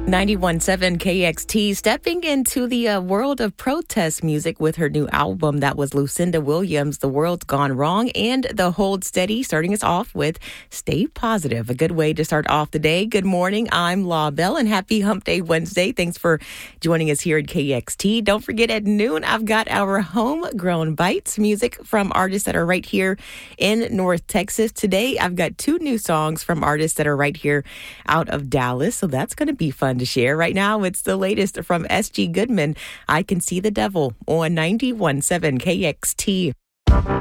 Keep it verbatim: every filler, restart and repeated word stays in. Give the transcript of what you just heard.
ninety-one point seven K X T stepping into the uh, world of protest music with her new album. That was Lucinda Williams, The World's Gone Wrong, and The Hold Steady, starting us off with Stay Positive. A good way to start off the day. Good morning. I'm La Belle, and happy Hump Day Wednesday. Thanks for joining us here at K X T. Don't forget, at noon, I've got our homegrown bites, music from artists that are right here in North Texas. Today, I've got two new songs from artists that are right here out of Dallas, so that's going to be fun to share. Right now, it's the latest from S G Goodman, I Can See the Devil, on ninety-one point seven K X T.